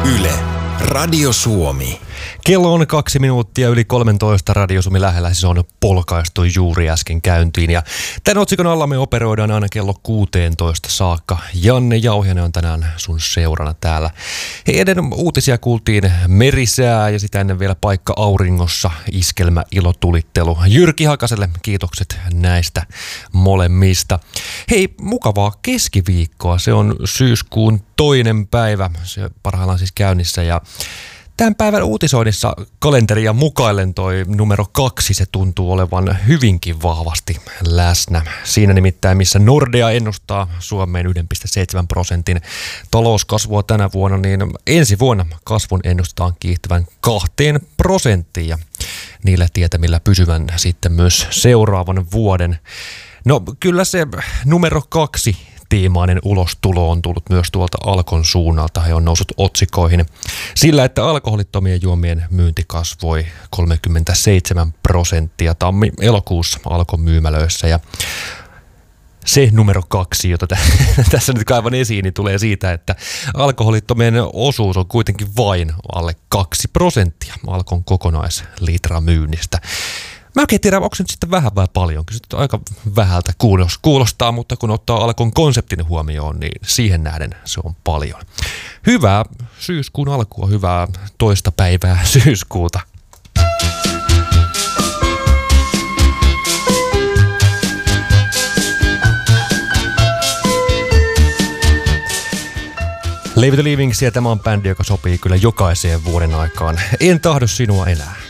Yle, Radio Suomi. Kello on 2 minuuttia yli 13, Radio Suomi lähellä, siis on polkaistu juuri äsken käyntiin. Ja tämän otsikon alla me operoidaan aina kello 16 saakka. Janne Jauhiainen on tänään sun seurana täällä. Ennen uutisia kuultiin merisää ja sitä ennen vielä paikka auringossa, iskelmä, ilotulittelu. Jyrki Hakaselle kiitokset näistä molemmista. Hei, mukavaa keskiviikkoa. Se on syyskuun 2. päivä. Se parhaillaan siis käynnissä ja tämän päivän uutisoinnissa kalenteria mukaillen toi numero 2, se tuntuu olevan hyvinkin vahvasti läsnä. Siinä nimittäin, missä Nordea ennustaa Suomeen 1,7% talouskasvua tänä vuonna, niin ensi vuonna kasvun ennustetaan kiihtyvän 2% ja niillä tietämillä pysyvän sitten myös seuraavan vuoden. No kyllä se numero 2 teemainen ulostulo on tullut myös tuolta Alkon suunnalta. He on noussut otsikoihin sillä, että alkoholittomien juomien myynti kasvoi 37% tammi-elokuussa Alkon myymälöissä. Ja se numero 2, jota tässä nyt kaivan esiin, niin tulee siitä, että alkoholittomien osuus on kuitenkin vain alle 2% Alkon kokonaislitramyynnistä. Mä oikein tiedän, onko se nyt sitten vähän vai paljon. Kyllä se aika vähältä kuulostaa, mutta kun ottaa Alkon konseptin huomioon, niin siihen nähden se on paljon. Hyvää syyskuun alkua, hyvää 2. päivää syyskuuta. Leave the Livingsia, tämä on bändi, joka sopii kyllä jokaiseen vuoden aikaan. En tahdo sinua enää.